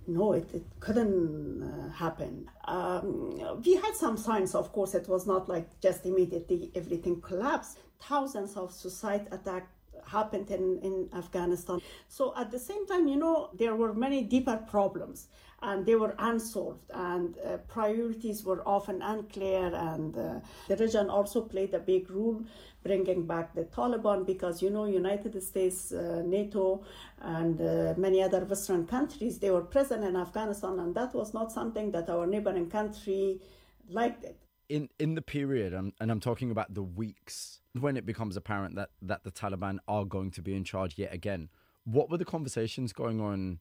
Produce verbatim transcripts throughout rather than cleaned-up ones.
no, it, it couldn't uh, happen. Um, we had some signs, of course. It was not like just immediately everything collapsed. Thousands of suicide attacks happened in, in Afghanistan. So at the same time, you know, there were many deeper problems and they were unsolved, and uh, priorities were often unclear, and uh, the region also played a big role bringing back the Taliban, because, you know, United States, uh, NATO, and uh, many other Western countries, they were present in Afghanistan, and that was not something that our neighboring country liked it. In in the period, um, and I'm talking about the weeks, when it becomes apparent that, that the Taliban are going to be in charge yet again, what were the conversations going on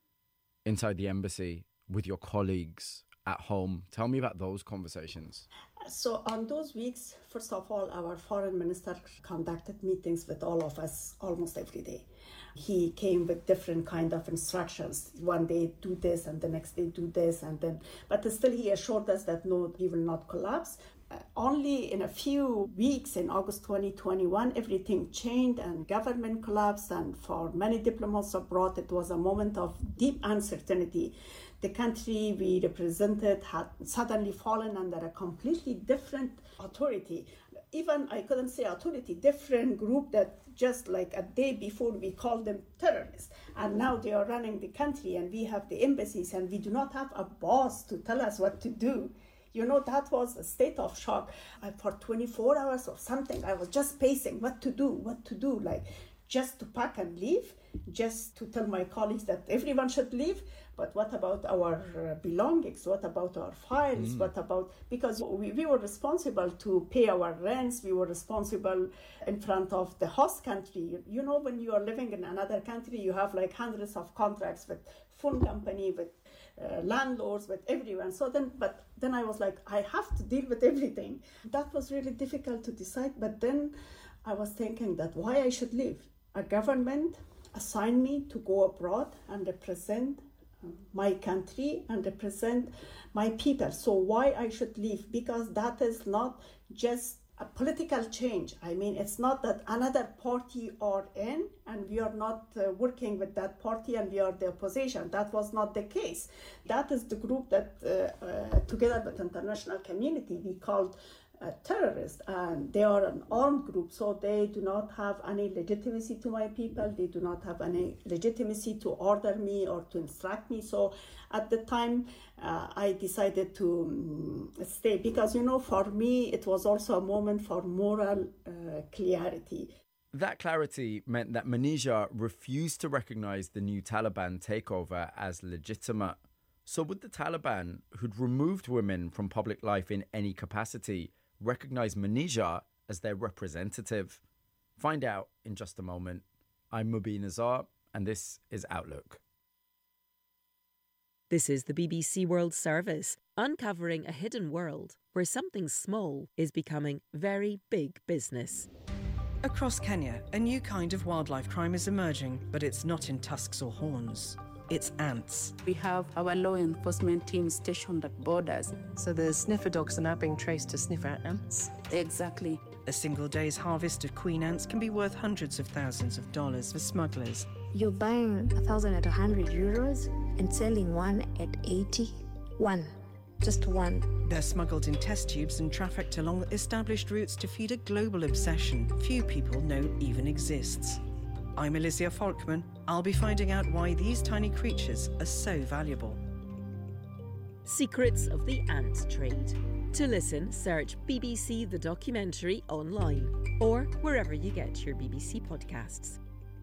inside the embassy with your colleagues at home? Tell me about those conversations. So on those weeks, first of all, our foreign minister conducted meetings with all of us almost every day. He came with different kind of instructions. One day do this, and the next day do this, and then, but still he assured us that no, he will not collapse. Uh, only in a few weeks in August twenty twenty-one, everything changed and government collapsed, and for many diplomats abroad, it was a moment of deep uncertainty. The country we represented had suddenly fallen under a completely different authority. Even, I couldn't say authority, different group that just like a day before we called them terrorists. And now they are running the country, and we have the embassies, and we do not have a boss to tell us what to do. You know, that was a state of shock. I, for twenty-four hours or something, I was just pacing what to do, what to do, like just to pack and leave, just to tell my colleagues that everyone should leave. But what about our uh, belongings? What about our files? Mm. What about, because we, we were responsible to pay our rents. We were responsible in front of the host country. You, you know, when you are living in another country, you have like hundreds of contracts with phone company, with uh, landlords, with everyone. So then, but then I was like, I have to deal with everything. That was really difficult to decide. But then I was thinking that why I should leave. A government assigned me to go abroad and represent my country and represent my people. So why I should leave? Because that is not just a political change. I mean, it's not that another party are in and we are not uh, working with that party and we are the opposition. That was not the case. That is the group that uh, uh, together with the international community we called Uh, terrorists, and they are an armed group, so they do not have any legitimacy to my people. They do not have any legitimacy to order me or to instruct me. So at the time uh, I decided to um, stay, because, you know, for me it was also a moment for moral uh, clarity. That clarity meant that Manija refused to recognize the new Taliban takeover as legitimate. So would the Taliban, who'd removed women from public life in any capacity, recognize Manija as their representative? Find out in just a moment. I'm Mubin Azar, and this is Outlook. This is the B B C World Service, uncovering a hidden world where something small is becoming very big business. Across Kenya, a new kind of wildlife crime is emerging, but it's not in tusks or horns. It's ants. We have our law enforcement team stationed at borders. So the sniffer dogs are now being traced to sniffer ants? Exactly. A single day's harvest of queen ants can be worth hundreds of thousands of dollars for smugglers. You're buying a thousand at a hundred euros and selling one at eighty. One. Just one. They're smuggled in test tubes and trafficked along established routes to feed a global obsession few people know even exists. I'm Alicia Folkman. I'll be finding out why these tiny creatures are so valuable. Secrets of the Ant Trade. To listen, search B B C The Documentary online or wherever you get your B B C podcasts.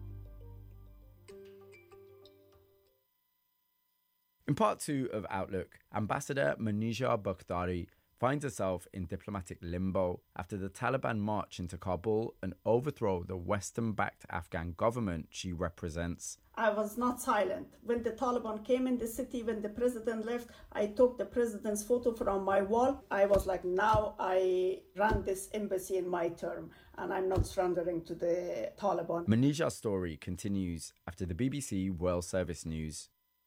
In part two of Outlook, Ambassador Manija Bakhtari finds herself in diplomatic limbo after the Taliban march into Kabul and overthrow the Western-backed Afghan government she represents. I was not silent. When the Taliban came in the city, when the president left, I took the president's photo from my wall. I was like, now I run this embassy in my term, and I'm not surrendering to the Taliban. Manija's story continues after the B B C World Service News.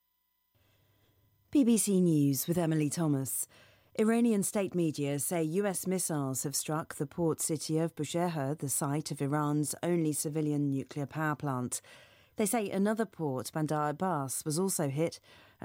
B B C News with Emily Thomas. Iranian state media say U S missiles have struck the port city of Bushehr, the site of Iran's only civilian nuclear power plant. They say another port, Bandar Abbas, was also hit